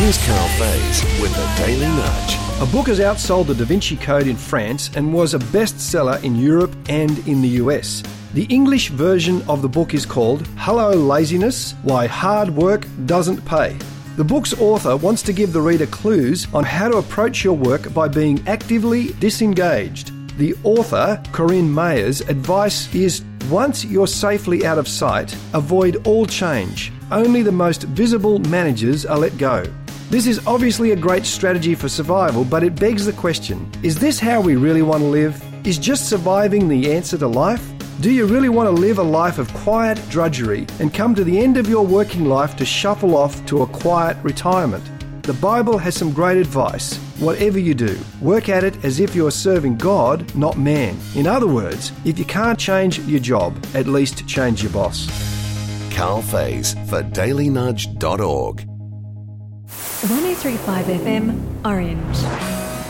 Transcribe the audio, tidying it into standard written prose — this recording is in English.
Here's Carl Faze with the Daily Nudge. A book has outsold the Da Vinci Code in France and was a bestseller in Europe and in the US. The English version of the book is called Hello Laziness, Why Hard Work Doesn't Pay. The book's author wants to give the reader clues on how to approach your work by being actively disengaged. The author, Corinne Mayer's advice is, once you're safely out of sight, avoid all change. Only the most visible managers are let go. This is obviously a great strategy for survival, but it begs the question, is this how we really want to live? Is just surviving the answer to life? Do you really want to live a life of quiet drudgery and come to the end of your working life to shuffle off to a quiet retirement? The Bible has some great advice. Whatever you do, work at it as if you're serving God, not man. In other words, if you can't change your job, at least change your boss. Carl Faze for dailynudge.org. 103.5 FM, Orange.